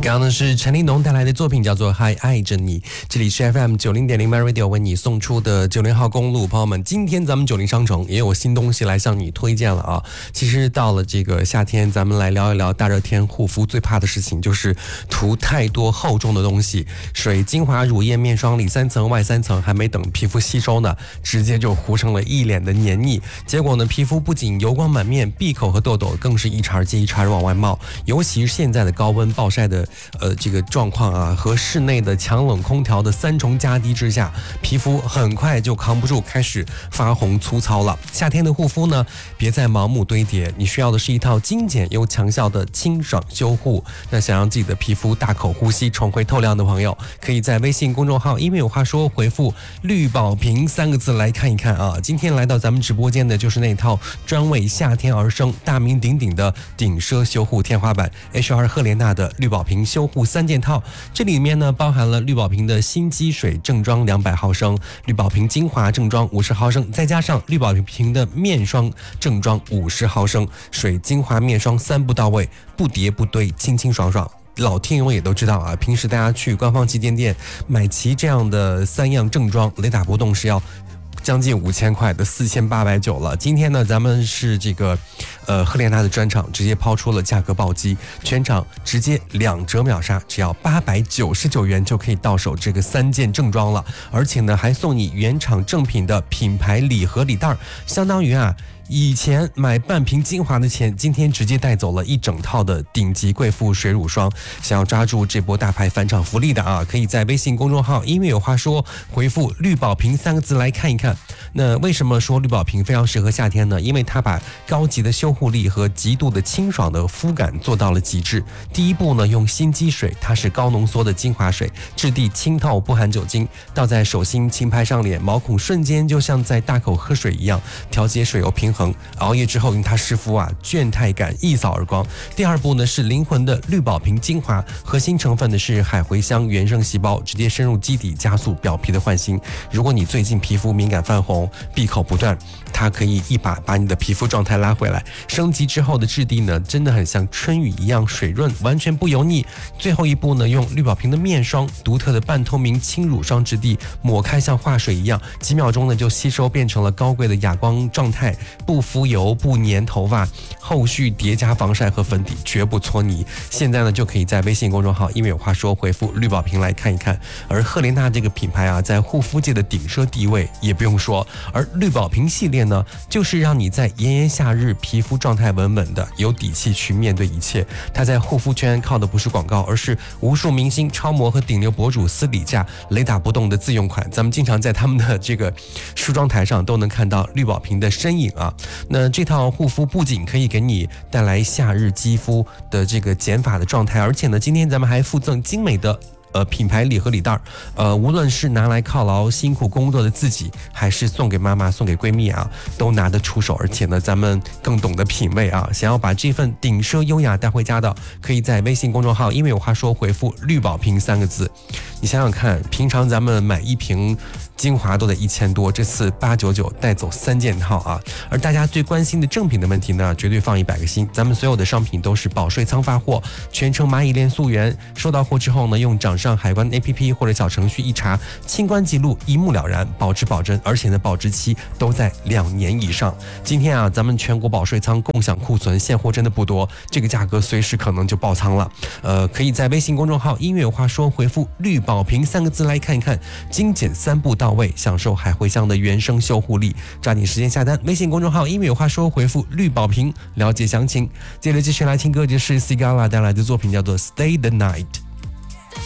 刚刚呢是陈立农带来的作品叫做《还爱着你》，这里是 FM 90.0 MyRadio 为你送出的90号公路。朋友们，今天咱们90商城也有新东西来向你推荐了啊！其实到了这个夏天，咱们来聊一聊大热天护肤最怕的事情就是涂太多厚重的东西，水、精华、乳液、面霜里3层外3层，还没等皮肤吸收呢，直接就糊成了一脸的黏腻。结果呢，皮肤不仅油光满面，闭口和痘痘更是一茬接一茬往外冒。尤其是现在的高温暴晒的这个状况啊，和室内的强冷空调的3重加低之下，皮肤很快就扛不住，开始发红粗糙了。夏天的护肤呢，别再盲目堆叠，你需要的是一套精简又强效的清爽修护。那想让自己的皮肤大口呼吸，重回透亮的朋友，可以在微信公众号因为有话说回复绿宝瓶3个字来看一看啊。今天来到咱们直播间的就是那套专为夏天而生、大名鼎鼎的顶奢修护天花板 HR 赫莲娜的绿宝瓶修护3件套。这里面呢包含了绿宝瓶的心肌水正装200毫升，绿宝瓶精华正装50毫升，再加上绿宝瓶的面霜正装50毫升，水、精华、面霜3步到位，不叠不堆，清清爽爽。老听友也都知道啊，平时大家去官方旗舰店买齐这样的3样正装，雷打不动是要将近5000块的4890了。今天呢，咱们是这个赫莲娜的专场，直接抛出了价格暴击，全场直接2折秒杀，只要899元就可以到手这个3件正装了，而且呢还送你原厂正品的品牌礼盒礼袋，相当于以前买半瓶精华的钱，今天直接带走了一整套的顶级贵妇水乳霜。想要抓住这波大牌返场福利的啊，可以在微信公众号因为有话说回复绿宝瓶3个字来看一看。那为什么说绿宝瓶非常适合夏天呢？因为它把高级的修护力和极度的清爽的肤感做到了极致。第一步呢，用心肌水，它是高浓缩的精华水，质地清透不含酒精，倒在手心轻拍上脸，毛孔瞬间就像在大口喝水一样，调节水油平衡。熬夜之后用它湿敷倦怠感一扫而光。第二步呢是灵魂的绿宝瓶精华，核心成分的是海茴香原生细胞，直接深入基底，加速表皮的焕新。如果你最近皮肤敏感泛红、闭口不断，它可以一把把你的皮肤状态拉回来。升级之后的质地呢，真的很像春雨一样水润，完全不油腻。最后一步呢，用绿宝瓶的面霜，独特的半透明轻乳霜质地，抹开像化水一样，几秒钟呢就吸收变成了高贵的哑光状态，不浮油不粘头发，后续叠加防晒和粉底绝不搓泥。现在呢就可以在微信公众号因为有话说回复绿宝瓶来看一看。而赫莲娜这个品牌在护肤界的顶奢地位也不用说，而绿宝瓶系列呢，就是让你在炎炎夏日皮肤状态稳稳的，有底气去面对一切。它在护肤圈靠的不是广告，而是无数明星、超模和顶流博主私底下雷打不动的自用款。咱们经常在他们的这个梳妆台上都能看到绿宝瓶的身影啊。那这套护肤不仅可以给你带来夏日肌肤的这个减法的状态，而且呢，今天咱们还附赠精美的品牌礼盒礼袋，无论是拿来犒劳辛苦工作的自己，还是送给妈妈、送给闺蜜都拿得出手。而且呢，咱们更懂得品味想要把这份顶奢优雅带回家的，可以在微信公众号因为有话说回复绿宝瓶3个字。你想想看，平常咱们买一瓶精华都得1000多，这次899带走3件套而大家最关心的正品的问题呢，绝对放100个心。咱们所有的商品都是保税仓发货，全程蚂蚁链溯源，收到货之后呢，用掌上海关 APP 或者小程序一查，清关记录一目了然，保质保真，而且呢保质期都在2年以上。今天咱们全国保税仓共享库存，现货真的不多，这个价格随时可能就爆仓了。可以在微信公众号音乐有话说回复绿宝瓶3个字来看一看，精简3步到位，享受海茴香的原生修护力。抓紧时间下单，微信公众号音乐有话说回复绿宝瓶了解详情。接着继续来听歌，这是 Sigala 带来的作品叫做 Stay the Night。